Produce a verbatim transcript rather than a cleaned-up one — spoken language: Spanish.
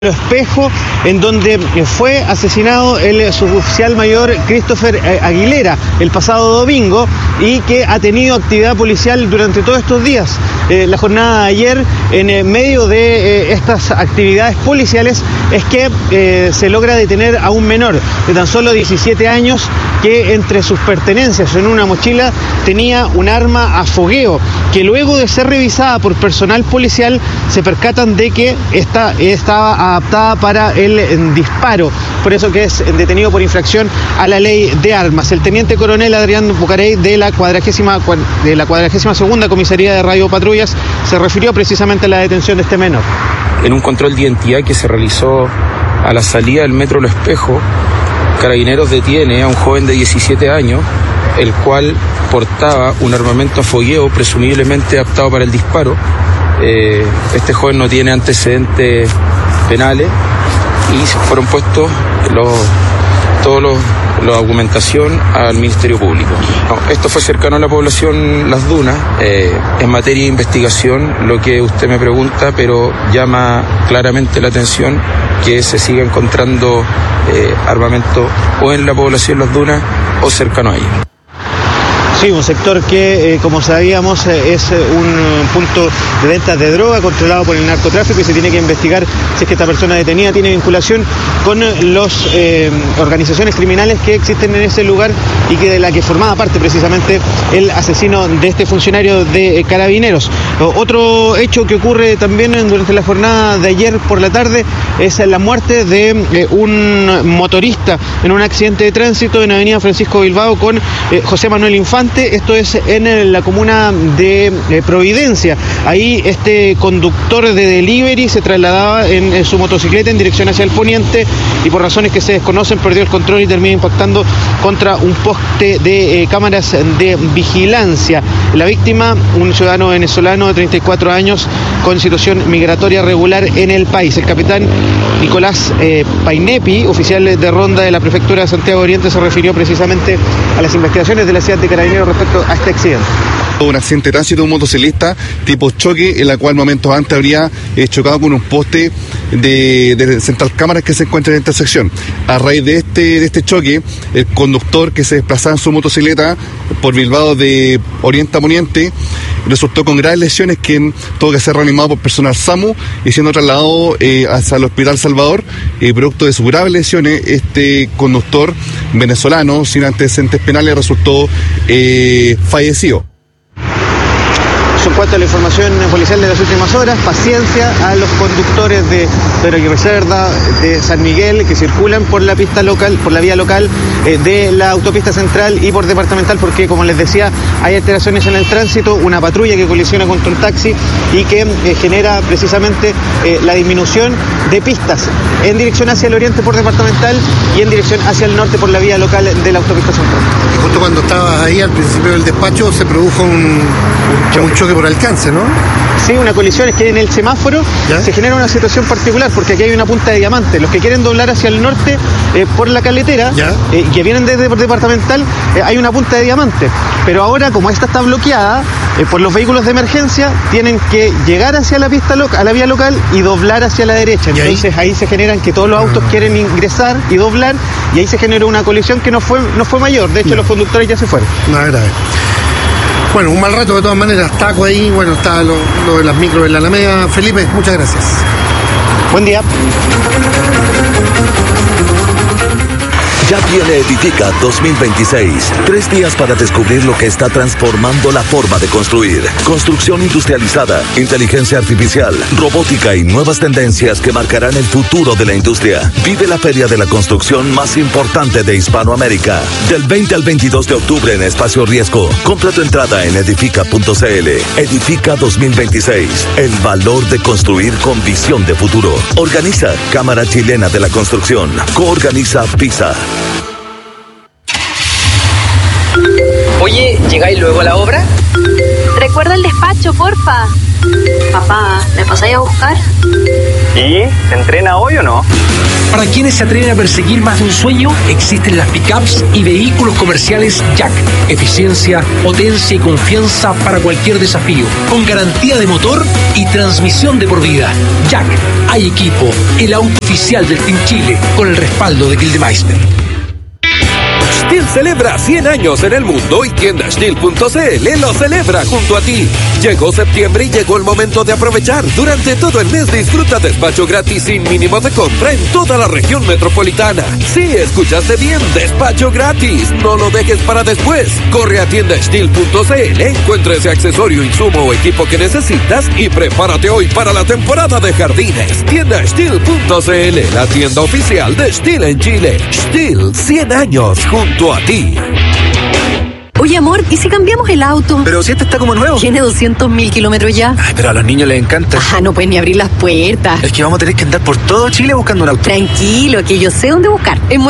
Espejo, en donde fue asesinado el suboficial mayor Christopher Aguilera el pasado domingo y que ha tenido actividad policial durante todos estos días. Eh, la jornada de ayer, en medio de eh, estas actividades policiales, es que eh, se logra detener a un menor de tan solo diecisiete años que entre sus pertenencias en una mochila tenía un arma a fogueo, que luego de ser revisada por personal policial se percatan de que esta estaba adaptada para el disparo, por eso que es detenido por infracción a la ley de armas. El teniente coronel Adrián Bucarey de la cuadragésima de la cuadragésima segunda comisaría de Radio Patrullas se refirió precisamente a la detención de este menor. En un control de identidad que se realizó a la salida del metro Lo Espejo, Carabineros detiene a un joven de diecisiete años, el cual portaba un armamento a fogueo presumiblemente adaptado para el disparo. Eh, este joven no tiene antecedentes penales y fueron puestos los, todos los, la documentación al Ministerio Público. No, esto fue cercano a la población Las Dunas, eh, en materia de investigación, lo que usted me pregunta, pero llama claramente la atención que se siga encontrando eh, armamento o en la población Las Dunas o cercano a ella. Sí, un sector que, eh, como sabíamos, eh, es un punto de venta de droga controlado por el narcotráfico y se tiene que investigar si es que esta persona detenida tiene vinculación con las eh, organizaciones criminales que existen en ese lugar y que de la que formaba parte precisamente el asesino de este funcionario de eh, Carabineros. Otro hecho que ocurre también durante la jornada de ayer por la tarde es la muerte de eh, un motorista en un accidente de tránsito en Avenida Francisco Bilbao con eh, José Manuel Infante. Esto es en la comuna de Providencia. Ahí este conductor de delivery se trasladaba en, en su motocicleta en dirección hacia el poniente y por razones que se desconocen perdió el control y terminó impactando contra un poste de eh, cámaras de vigilancia. La víctima, un ciudadano venezolano de treinta y cuatro años con situación migratoria regular en el país. El capitán Nicolás eh, Painepi, oficial de ronda de la prefectura de Santiago Oriente, se refirió precisamente a las investigaciones de la ciudad de Carabineros respecto a este accidente. Un accidente de tránsito de un motociclista tipo choque, en la cual momentos antes habría eh, chocado con un poste de, de central cámaras que se encuentra en la intersección. A raíz de este, de este choque, el conductor que se desplazaba en su motocicleta por Bilbao de oriente a poniente resultó con graves lesiones, que tuvo que ser reanimado por personal SAMU y siendo trasladado eh, hacia el Hospital Salvador. Eh, producto de sus graves lesiones, este conductor venezolano sin antecedentes penales resultó eh, fallecido. En cuanto a la información policial de las últimas horas, paciencia a los conductores de Pedro Aguirre Cerda, de San Miguel, que circulan por la pista local, por la vía local eh, de la autopista central y por departamental, porque como les decía, hay alteraciones en el tránsito, una patrulla que colisiona contra un taxi y que eh, genera precisamente eh, la disminución de pistas en dirección hacia el oriente por departamental y en dirección hacia el norte por la vía local de la autopista central. Y justo cuando estabas ahí al principio del despacho se produjo un, un choque. Un choque por alcance, ¿no? Sí, una colisión, es que en el semáforo ¿Ya? se genera una situación particular porque aquí hay una punta de diamante. Los que quieren doblar hacia el norte eh, por la carretera, eh, que vienen desde departamental, eh, hay una punta de diamante. Pero ahora, como esta está bloqueada eh, por los vehículos de emergencia, tienen que llegar hacia la pista loca, a la vía local y doblar hacia la derecha. Entonces ahí? ahí se generan que todos los autos ah. quieren ingresar y doblar y ahí se generó una colisión que no fue, no fue mayor. De hecho, no. los conductores ya se fueron. No, grave. Bueno, un mal rato de todas maneras, taco ahí, bueno, está lo, lo de las micros en la Alameda. Felipe, muchas gracias. Buen día. Ya viene Edifica dos mil veintiséis. Tres días para descubrir lo que está transformando la forma de construir. Construcción industrializada, inteligencia artificial, robótica y nuevas tendencias que marcarán el futuro de la industria. Vive la feria de la construcción más importante de Hispanoamérica. Del veinte al veintidós de octubre en Espacio Riesgo. Compra tu entrada en edifica punto c l. Edifica dos mil veintiséis. El valor de construir con visión de futuro. Organiza Cámara Chilena de la Construcción. Coorganiza PISA. Oye, ¿llegáis luego a la obra? Recuerda el despacho, porfa. Papá, ¿me pasáis a buscar? ¿Y? ¿Se entrena hoy o no? Para quienes se atreven a perseguir más de un sueño, existen las pickups y vehículos comerciales Jack. Eficiencia, potencia y confianza para cualquier desafío. Con garantía de motor y transmisión de por vida. Jack, hay equipo, el auto oficial del Team Chile, con el respaldo de Gildemeister. Stihl celebra cien años en el mundo y tienda Stihl punto c l lo celebra junto a ti. Llegó septiembre y llegó el momento de aprovechar. Durante todo el mes disfruta despacho gratis sin mínimo de compra en toda la región metropolitana. Sí, escuchaste bien, despacho gratis. No lo dejes para después. Corre a tienda Stihl punto c l, encuentra ese accesorio, insumo o equipo que necesitas y prepárate hoy para la temporada de jardines. Tienda Stihl punto c l, la tienda oficial de Stihl en Chile. Stihl, cien años junto a ti. Oye, amor, ¿y si cambiamos el auto? Pero si este está como nuevo. Tiene doscientos mil kilómetros ya. Ay, pero a los niños les encanta. Ah, no pueden ni abrir las puertas. Es que vamos a tener que andar por todo Chile buscando un auto. Tranquilo, que yo sé dónde buscar. En